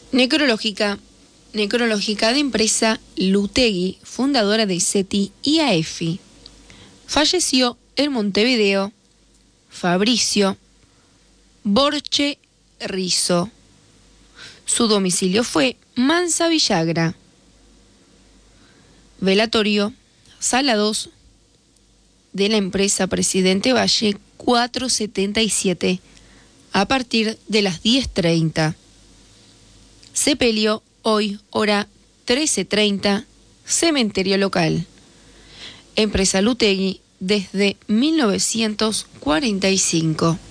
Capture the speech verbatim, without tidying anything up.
Necrológica. Necrológica de empresa Lutegui, fundadora de SETI y A E F I. Falleció en Montevideo Fabricio Borche Rizo. Su domicilio fue Mansa Villagra. Velatorio, sala dos de la empresa Presidente Valle cuatrocientos setenta y siete, a partir de las diez treinta. Sepelio, hoy, hora trece treinta, cementerio local. Empresa Lutegui desde mil novecientos cuarenta y cinco.